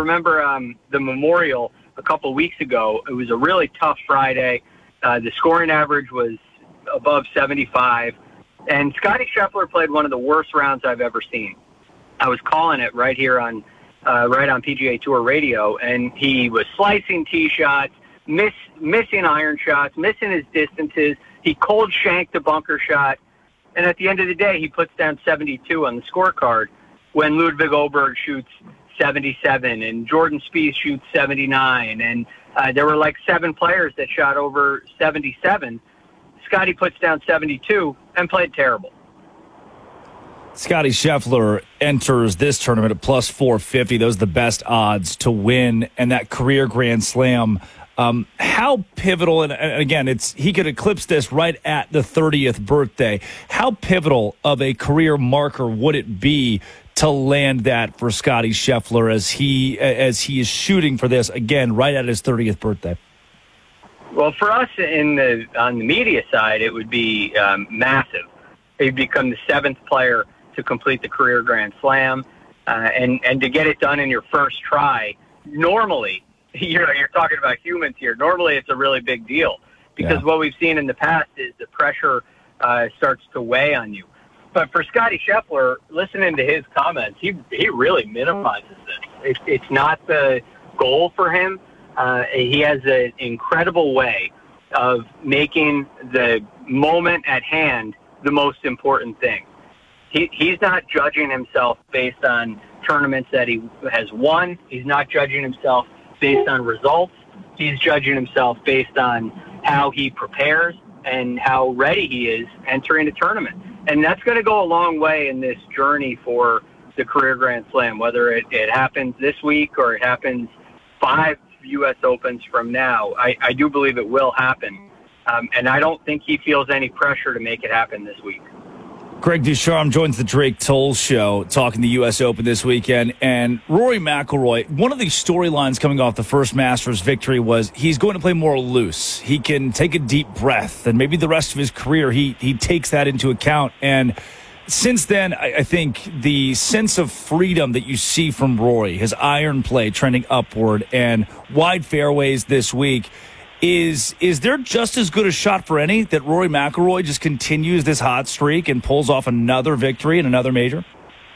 remember the Memorial a couple weeks ago. It was a really tough Friday. The scoring average was above 75. And Scottie Scheffler played one of the worst rounds I've ever seen. I was calling it right here on PGA Tour Radio, and he was slicing tee shots, missing iron shots, missing his distances. He cold shanked a bunker shot, and at the end of the day, he puts down 72 on the scorecard when Ludwig Oberg shoots 77 and Jordan Spieth shoots 79, and there were like 7 players that shot over 77. Scotty puts down 72 and played terrible. Scottie Scheffler enters this tournament at plus 450. Those are the best odds to win, and that career Grand Slam. How pivotal, and again, he could eclipse this right at the 30th birthday. How pivotal of a career marker would it be to land that for Scottie Scheffler as he is shooting for this again right at his 30th birthday? Well, for us on the media side, it would be massive. He'd become the 7th player to complete the career Grand Slam, and to get it done in your first try. Normally, you're talking about humans here. Normally, it's a really big deal because what we've seen in the past is the pressure starts to weigh on you. But for Scottie Scheffler, listening to his comments, he really minimizes this. It's not the goal for him. He has an incredible way of making the moment at hand the most important thing. He's not judging himself based on tournaments that he has won. He's not judging himself based on results. He's judging himself based on how he prepares and how ready he is entering a tournament. And that's going to go a long way in this journey for the career Grand Slam, whether it happens this week or it happens 5 U.S. Opens from now. I do believe it will happen. And I don't think he feels any pressure to make it happen this week. Greg Ducharme joins the Drake Toll Show talking the U.S. Open this weekend. And Rory McIlroy, one of the storylines coming off the first Masters victory was he's going to play more loose. He can take a deep breath, and maybe the rest of his career he takes that into account. And since then, I think the sense of freedom that you see from Rory, his iron play trending upward and wide fairways this week, is there just as good a shot for any that Rory McIlroy just continues this hot streak and pulls off another victory in another major?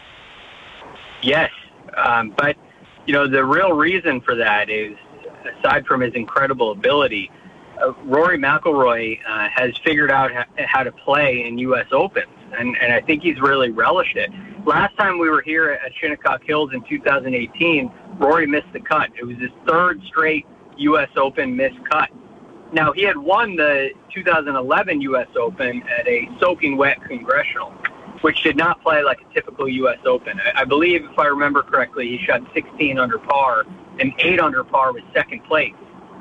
Yes, but the real reason for that is, aside from his incredible ability, Rory McIlroy has figured out how to play in U.S. Opens, and I think he's really relished it. Last time we were here at Shinnecock Hills in 2018, Rory missed the cut. It was his 3rd straight U.S. Open missed cut. Now, he had won the 2011 U.S. Open at a soaking wet Congressional, which did not play like a typical U.S. Open. I believe, if I remember correctly, he shot 16 under par, and 8 under par was second place.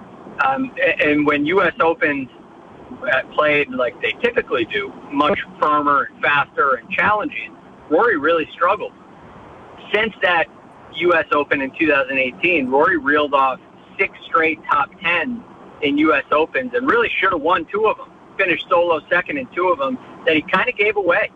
And when U.S. Opens played like they typically do, much firmer and faster and challenging, Rory really struggled. Since that U.S. Open in 2018, Rory reeled off 6 straight top 10s in U.S. Opens and really should have won 2 of them. Finished solo second in 2 of them that he kind of gave away.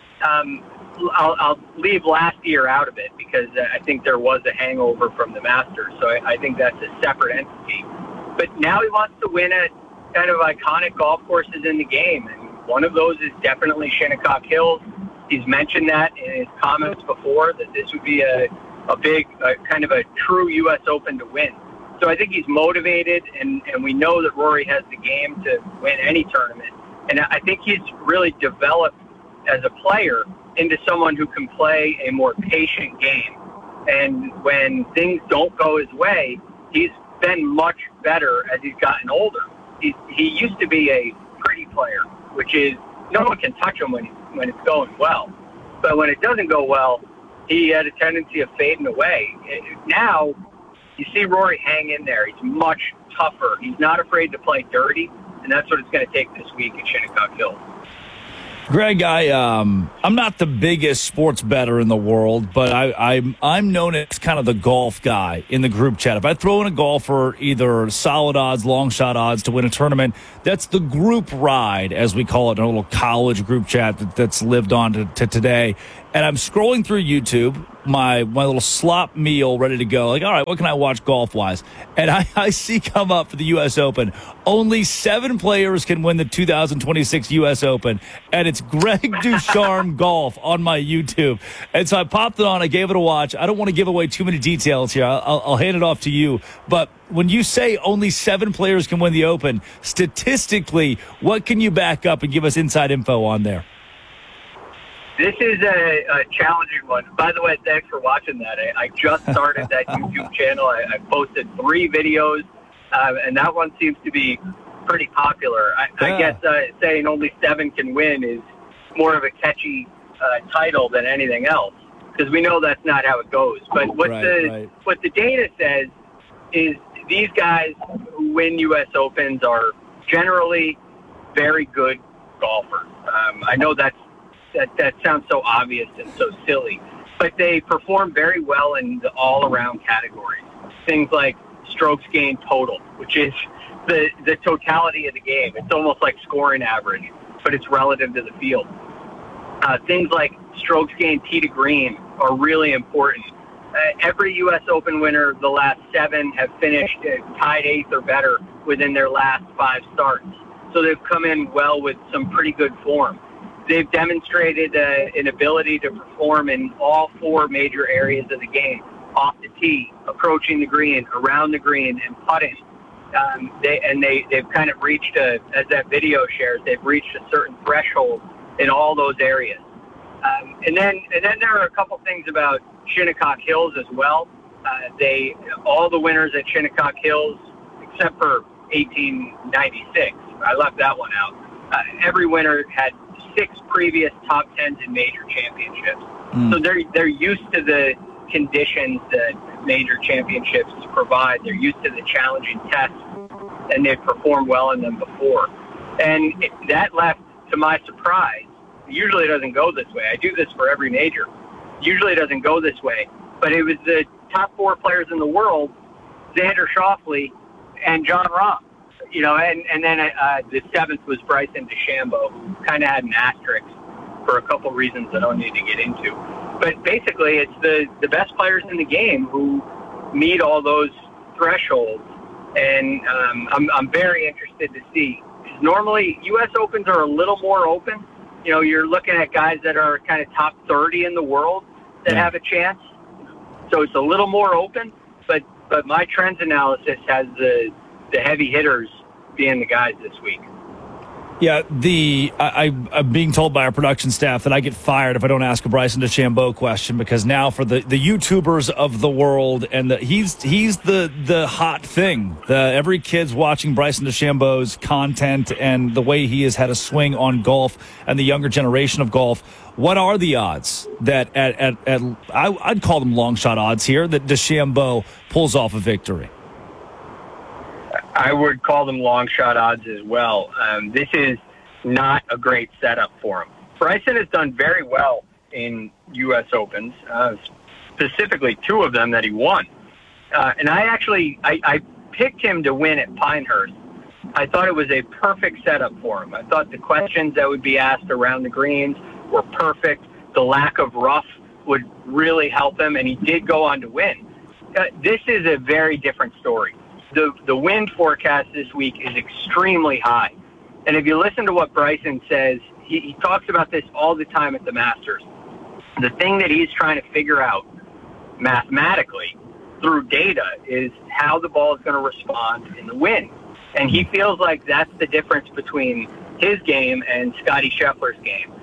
I'll leave last year out of it because I think there was a hangover from the Masters, so I think that's a separate entity. But now he wants to win at kind of iconic golf courses in the game, and one of those is definitely Shinnecock Hills. He's mentioned that in his comments before, that this would be a big, kind of a true U.S. Open to win. So I think he's motivated, and we know that Rory has the game to win any tournament. And I think he's really developed as a player into someone who can play a more patient game. And when things don't go his way, he's been much better as he's gotten older. He used to be a pretty player, which is no one can touch him when it's going well. But when it doesn't go well, he had a tendency of fading away. Now, you see Rory hang in there. He's much tougher. He's not afraid to play dirty, and that's what it's going to take this week at Shinnecock Hills. Greg, I'm not the biggest sports bettor in the world, but I'm known as kind of the golf guy in the group chat. If I throw in a golfer, either solid odds, long shot odds to win a tournament, that's the group ride, as we call it in a little college group chat that's lived on to today. and I'm scrolling through YouTube, my little slop meal ready to go. Like, all right, what can I watch golf-wise? And I see come up for the U.S. Open, only 7 players can win the 2026 U.S. Open, and it's Greg Ducharme Golf on my YouTube. And so I popped it on. I gave it a watch. I don't want to give away too many details here. I'll hand it off to you. But when you say only 7 players can win the Open, statistically, what can you back up and give us inside info on there? This is a challenging one. By the way, thanks for watching that. I just started that YouTube channel. I posted 3 videos, and that one seems to be pretty popular. I guess saying only 7 can win is more of a catchy title than anything else, because we know that's not how it goes. But what the data says is these guys who win U.S. Opens are generally very good golfers. I know that sounds so obvious and so silly, but they perform very well in the all-around categories. Things like strokes gained total, which is the totality of the game. It's almost like scoring average, but it's relative to the field. Things like strokes gained tee to green are really important. Every U.S. Open winner, the last 7, have finished tied 8th or better within their last 5 starts. So they've come in well with some pretty good form. They've demonstrated an ability to perform in all 4 major areas of the game: off the tee, approaching the green, around the green, and putting. They've kind of reached as that video shares, they've reached a certain threshold in all those areas. And then there are a couple things about Shinnecock Hills as well. All the winners at Shinnecock Hills, except for 1896, I left that one out. Every winner had 6 previous top 10s in major championships. So they're used to the conditions that major championships provide. They're used to the challenging tests, and they've performed well in them before. And that left, to my surprise, usually doesn't go this way. I do this for every major. Usually it doesn't go this way. But it was the top 4 players in the world, Xander Schauffele and Jon Rahm. You know, and then the 7th was Bryson DeChambeau, who kind of had an asterisk for a couple reasons I don't need to get into. But basically, it's the best players in the game who meet all those thresholds. And I'm very interested to see. Because normally, U.S. Opens are a little more open. You know, you're looking at guys that are kind of top 30 in the world that have a chance. So it's a little more open. But my trends analysis has the heavy hitters being the guys this week. Yeah, I'm being told by our production staff that I get fired if I don't ask a Bryson DeChambeau question, because now for the YouTubers of the world, and he's the hot thing. Every kid's watching Bryson DeChambeau's content and the way he has had a swing on golf and the younger generation of golf. What are the odds that I'd call them long shot odds here that DeChambeau pulls off a victory? I would call them long shot odds as well. This is not a great setup for him. Bryson has done very well in U.S. Opens, specifically 2 of them that he won. And I picked him to win at Pinehurst. I thought it was a perfect setup for him. I thought the questions that would be asked around the greens were perfect. The lack of rough would really help him, and he did go on to win. This is a very different story. The wind forecast this week is extremely high. And if you listen to what Bryson says, he talks about this all the time at the Masters. The thing that he's trying to figure out mathematically through data is how the ball is going to respond in the wind. And he feels like that's the difference between his game and Scottie Scheffler's game.